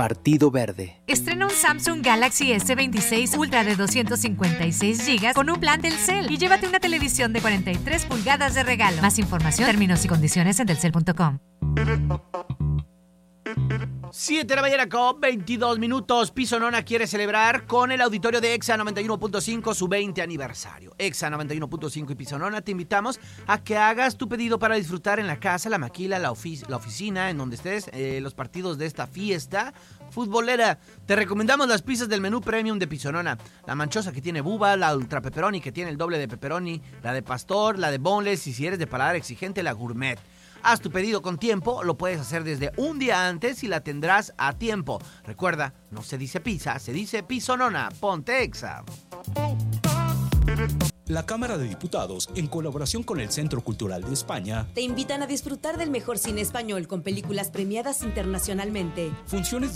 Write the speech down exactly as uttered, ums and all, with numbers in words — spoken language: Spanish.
Partido Verde. Estrena un Samsung Galaxy ese veintiséis Ultra de doscientos cincuenta y seis gigas con un plan Telcel y llévate una televisión de cuarenta y tres pulgadas de regalo. Más información, términos y condiciones en telcel punto com. siete de la mañana con veintidós minutos. Pisonona quiere celebrar con el auditorio de Exa noventa y uno punto cinco su veinte aniversario. Exa noventa y uno punto cinco y Pisonona te invitamos a que hagas tu pedido para disfrutar en la casa, la maquila, la, ofic- la oficina, en donde estés, eh, los partidos de esta fiesta futbolera. Te recomendamos las pizzas del menú premium de Pisonona. La manchosa que tiene buba, la ultra pepperoni que tiene el doble de pepperoni, la de pastor, la de boneless y si eres de paladar exigente, la gourmet. Haz tu pedido con tiempo, lo puedes hacer desde un día antes y la tendrás a tiempo. Recuerda, no se dice pizza, se dice Pisonona. Ponte Exa. La Cámara de Diputados, en colaboración con el Centro Cultural de España, te invitan a disfrutar del mejor cine español con películas premiadas internacionalmente. Funciones